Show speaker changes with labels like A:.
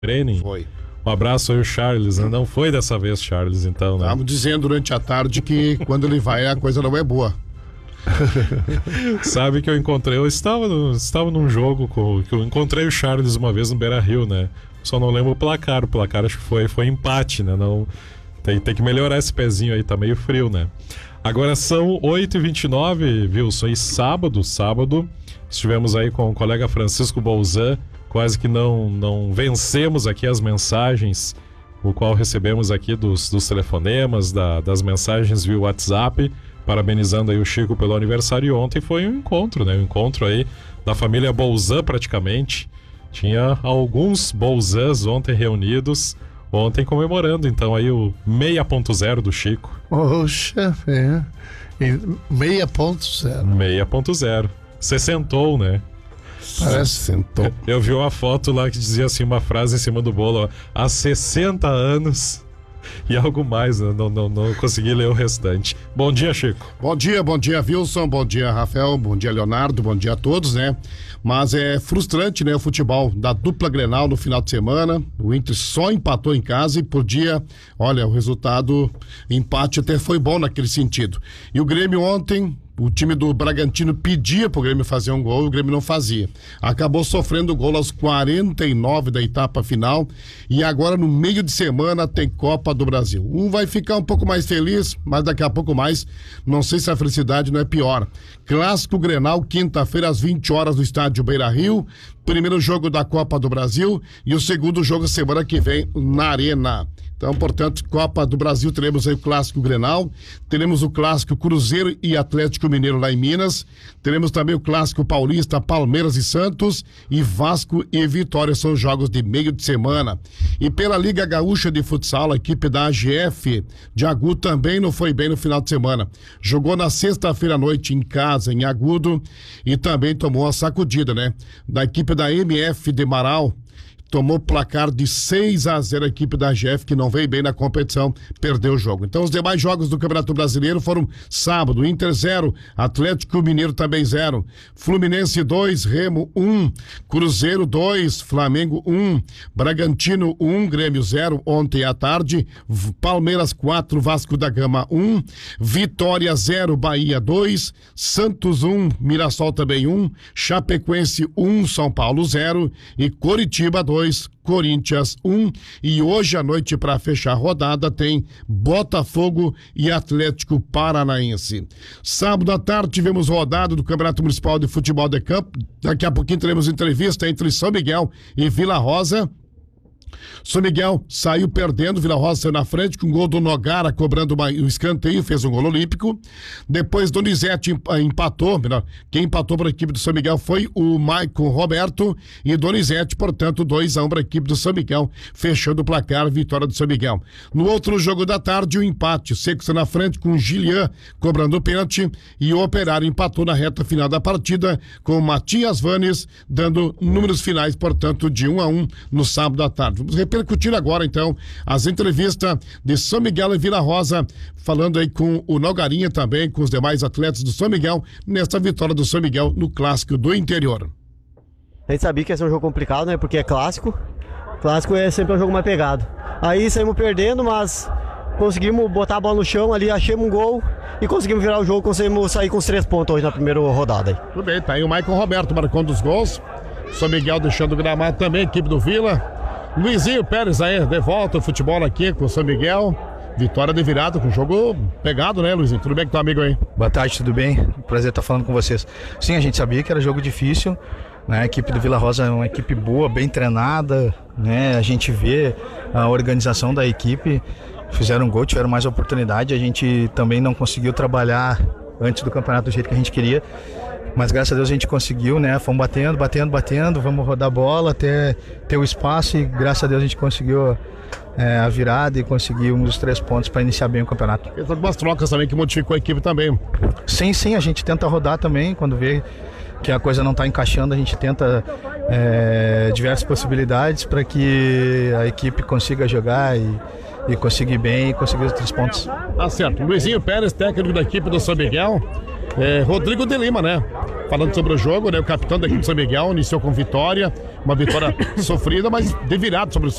A: Training.
B: Foi.
A: Um abraço aí, o Charles, né? Não foi dessa vez, Charles, então, né?
B: Estávamos dizendo durante a tarde que quando ele vai a coisa não é boa.
A: Sabe que eu estava num jogo que eu encontrei o Charles uma vez no Beira-Rio, né? Só não lembro o placar acho que foi empate, né? Não, tem que melhorar esse pezinho aí, tá meio frio, né? Agora são 8h29, Wilson, e sábado, estivemos aí com o colega Francisco Bolzan, quase que não vencemos aqui as mensagens, o qual recebemos aqui dos telefonemas, das mensagens via WhatsApp, parabenizando aí o Chico pelo aniversário. Ontem foi um encontro, né? Um encontro aí da família Bolzan praticamente. Tinha alguns Bolzans ontem reunidos, ontem comemorando então aí o 6.0 do Chico.
C: Poxa, 6.0.
A: 6.0. Você sentou, né?
C: Parece sentou.
A: Eu vi uma foto lá que dizia assim, uma frase em cima do bolo, ó, há 60 anos e algo mais, né? Não consegui ler o restante. Bom dia, Chico.
B: Bom dia, Wilson, bom dia, Rafael, bom dia, Leonardo, bom dia a todos, né? Mas é frustrante, né, o futebol da dupla Grenal no final de semana. O Inter só empatou em casa e podia, olha, o resultado, empate até foi bom naquele sentido. E o Grêmio ontem, o time do Bragantino pedia pro Grêmio fazer um gol, o Grêmio não fazia. Acabou sofrendo gol aos 49 da etapa final e agora no meio de semana tem Copa do Brasil. Um vai ficar um pouco mais feliz, mas daqui a pouco mais, não sei se a felicidade não é pior. Clássico Grenal, quinta-feira às 20 horas no estádio Beira-Rio, primeiro jogo da Copa do Brasil e o segundo jogo semana que vem na Arena. Então, portanto, Copa do Brasil, teremos aí o Clássico Grenal, teremos o Clássico Cruzeiro e Atlético Mineiro lá em Minas, teremos também o Clássico Paulista, Palmeiras e Santos, e Vasco e Vitória são jogos de meio de semana. E pela Liga Gaúcha de Futsal, a equipe da AGF de Agudo também não foi bem no final de semana. Jogou na sexta-feira à noite em casa, em Agudo, e também tomou uma sacudida, né? Da equipe da MF de Marau, tomou placar de 6-0 a equipe da AGF, que não veio bem na competição, perdeu o jogo. Então, os demais jogos do Campeonato Brasileiro foram sábado: Inter 0, Atlético Mineiro também 0, Fluminense 2, Remo 1, Cruzeiro 2, Flamengo 1, Bragantino 1, Grêmio 0, ontem à tarde, Palmeiras 4, Vasco da Gama 1, Vitória 0, Bahia 2, Santos 1, Mirassol também 1, Chapecoense 1, São Paulo 0 e Coritiba 2, Corinthians 1, e hoje à noite, para fechar a rodada, tem Botafogo e Atlético Paranaense. Sábado à tarde tivemos rodada do Campeonato Municipal de Futebol de Campo. Daqui a pouquinho teremos entrevista entre São Miguel e Vila Rosa. São Miguel saiu perdendo, Vila Rosa saiu na frente com o gol do Nogara, cobrando um escanteio, fez um gol olímpico. Depois Donizete empatou, quem empatou para a equipe do São Miguel foi o Maicon Roberto, e Donizete, portanto, 2-1 para a equipe do São Miguel, fechando o placar, vitória do São Miguel. No outro jogo da tarde, o empate, Seco na frente com o Gilian cobrando o pênalti, e o Operário empatou na reta final da partida com o Matias Vanes, dando números finais, portanto, de 1-1 no sábado à tarde. Vamos repercutir agora, então, as entrevistas de São Miguel e Vila Rosa, falando aí com o Nogarinha também, com os demais atletas do São Miguel, nesta vitória do São Miguel no Clássico do Interior.
D: A gente sabia que ia ser um jogo complicado, né? Porque é clássico. Clássico é sempre um jogo mais pegado. Aí saímos perdendo, mas conseguimos botar a bola no chão ali, achamos um gol e conseguimos virar o jogo, conseguimos sair com os 3 pontos hoje na primeira rodada. Aí.
B: Tudo bem, tá aí o Maicon Roberto marcando os gols. São Miguel deixando o gramado também, equipe do Vila. Luizinho Pérez aí, de volta o futebol aqui com o São Miguel. Vitória de virada, com o jogo pegado, né, Luizinho? Tudo bem com teu amigo aí?
E: Boa tarde, tudo bem? Prazer estar falando com vocês. Sim, a gente sabia que era jogo difícil, né? A equipe do Vila Rosa é uma equipe boa, bem treinada, né? A gente vê a organização da equipe, fizeram um gol, tiveram mais oportunidade. A gente também não conseguiu trabalhar antes do campeonato do jeito que a gente queria. Mas graças a Deus a gente conseguiu, né? Fomos batendo, vamos rodar a bola até ter o espaço, e graças a Deus a gente conseguiu a virada e conseguimos os 3 pontos para iniciar bem o campeonato.
B: Tem algumas trocas também que modificou a equipe também.
E: Sim, a gente tenta rodar também, quando vê que a coisa não está encaixando, a gente tenta diversas possibilidades para que a equipe consiga jogar e conseguir bem e conseguir os 3 pontos.
B: Tá certo. Luizinho Pérez, técnico da equipe do São Miguel. Rodrigo de Lima, né? Falando sobre o jogo, né? O capitão da equipe de São Miguel iniciou com vitória, uma vitória sofrida, mas de virado sobre o